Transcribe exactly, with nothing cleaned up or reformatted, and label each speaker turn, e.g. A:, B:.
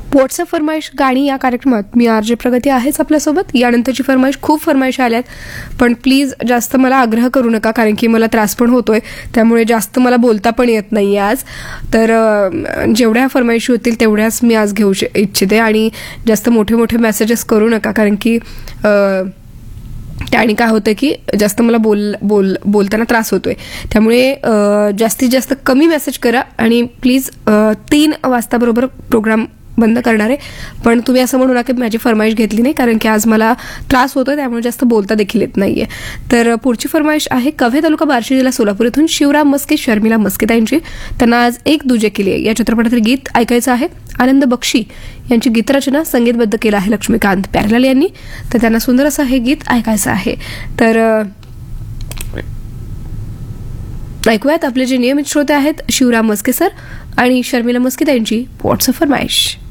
A: WhatsApp फरमाईश गाणी या कार्यक्रमात मी आर जे प्रगती आहेच आपल्यासोबत. यानंतरची फरमाईश, खूप फरमाईश आल्यात, पण प्लीज जास्त मला आग्रह करू नका, कारण की मला त्रास पण होतोय, त्यामुळे जास्त मला बोलता पण येत नाही आज. तर जेवढ्या फरमाईशी होतील तेवढ्याच मी आज घेऊ इच्छिते, आणि जास्त मोठे मोठे मेसेजेस करू नका, कारण की त्याने काय होतं की जास्त मला बोल बोल बोलताना त्रास होतोय. त्यामुळे जास्तीत जास्त कमी मेसेज करा, आणि प्लीज तीन वाजताबरोबर प्रोग्राम बंद करणार आहे. पण तुम्ही असं म्हणू नका की माझी फरमाईश घेतली नाही, कारण की आज मला त्रास होतोय, त्यामुळे जास्त बोलता देखील येत नाहीये. तर पुढची फरमाईश आहे कव्हे तालुका बार्शी जिल्हा सोलापूर इथून शिवराम मस्के, शर्मिला मस्के त्यांची. त्यांना आज एक दुजे केली आहे या चित्रपटातील गीत ऐकायचं आहे. आनंद बक्षी यांची गीतरचना, संगीतबद्ध केलं आहे लक्ष्मीकांत प्यारेलाल यांनी. तर त्यांना सुंदर असं हे गीत ऐकायचं आहे. तर ऐकूयात आपले जे नियमित श्रोते आहेत शिवराम मस्के सर आणि शर्मिला मस्के त्यांची व्हॉट्सअप फरमाईश.